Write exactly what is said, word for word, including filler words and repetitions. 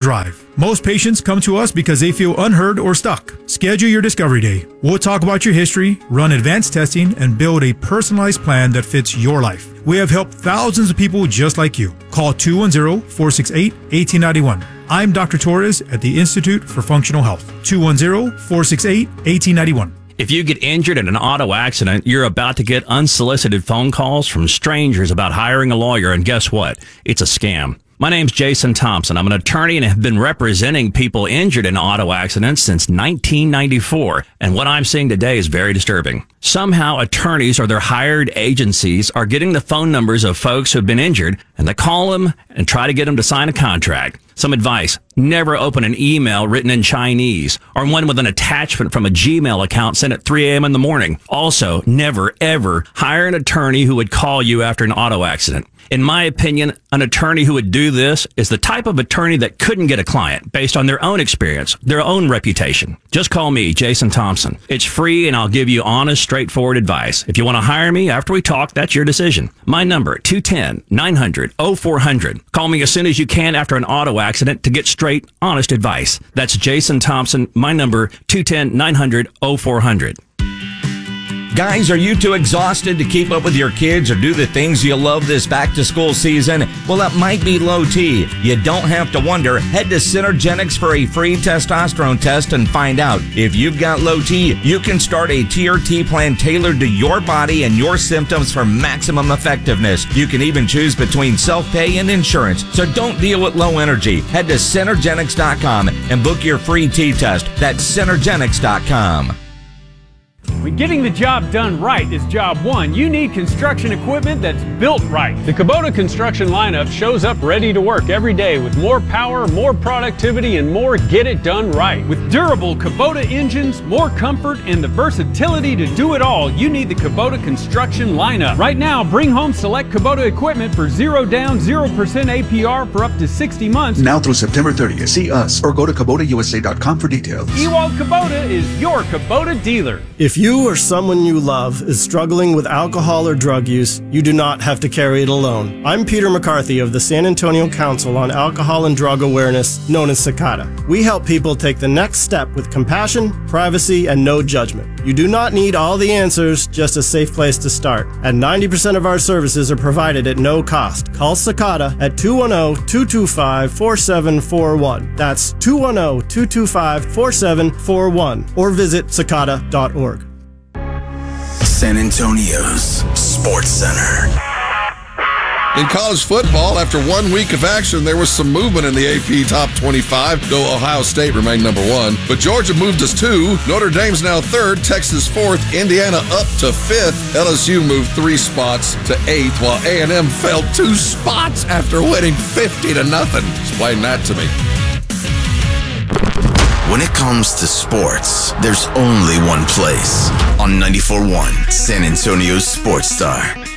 drive. Most patients come to us because they feel unheard or stuck. Schedule your discovery day. We'll talk about your history, run advanced testing, and build a personalized plan that fits your life. We have helped thousands of people just like you. Call two one zero, four six eight, one eight nine one. I'm Doctor Torres at the Institute for Functional Health. two one zero, four six eight, one eight nine one. If you get injured in an auto accident, you're about to get unsolicited phone calls from strangers about hiring a lawyer, and guess what? It's a scam. My name's Jason Thompson. I'm an attorney and have been representing people injured in auto accidents since nineteen ninety-four. And what I'm seeing today is very disturbing. Somehow attorneys or their hired agencies are getting the phone numbers of folks who've been injured, and they call them and try to get them to sign a contract. Some advice: never open an email written in Chinese or one with an attachment from a Gmail account sent at three a.m. in the morning. Also, never, ever hire an attorney who would call you after an auto accident. In my opinion, an attorney who would do this is the type of attorney that couldn't get a client based on their own experience, their own reputation. Just call me, Jason Thompson. It's free, and I'll give you honest, straightforward advice. If you want to hire me after we talk, that's your decision. My number, two one zero, nine hundred, oh four hundred. Call me as soon as you can after an auto accident to get straight, honest advice. That's Jason Thompson. My number, two one zero, nine hundred, oh four hundred. Guys, are you too exhausted to keep up with your kids or do the things you love this back-to-school season? Well, that might be low T. You don't have to wonder. Head to Synergenics for a free testosterone test and find out. If you've got low T, you can start a T R T plan tailored to your body and your symptoms for maximum effectiveness. You can even choose between self-pay and insurance. So don't deal with low energy. Head to Synergenics dot com and book your free T test. That's Synergenics dot com. When getting the job done right is job one, you need construction equipment that's built right. The Kubota construction lineup shows up ready to work every day with more power, more productivity, and more get it done right. With durable Kubota engines, more comfort, and the versatility to do it all, you need the Kubota construction lineup. Right now, bring home select Kubota equipment for zero down, zero percent A P R for up to sixty months. Now through September thirtieth. See us or go to Kubota U S A dot com for details. Ewald Kubota is your Kubota dealer. If you or someone you love is struggling with alcohol or drug use, you do not have to carry it alone. I'm Peter McCarthy of the San Antonio Council on Alcohol and Drug Awareness, known as CICADA. We help people take the next step with compassion, privacy, and no judgment. You do not need all the answers, just a safe place to start. And ninety percent of our services are provided at no cost. Call CICADA at two one zero, two two five, four seven four one. That's two one zero, two two five, four seven four one. Or visit cicada dot org. San Antonio's Sports Center. In college football, after one week of action, there was some movement in the A P Top twenty-five, though Ohio State remained number one. But Georgia moved us two. Notre Dame's now third, Texas fourth, Indiana up to fifth. L S U moved three spots to eighth, while A and M fell two spots after winning fifty to nothing. Explain that to me. When it comes to sports, there's only one place. On ninety-four point one, San Antonio's Sports Star.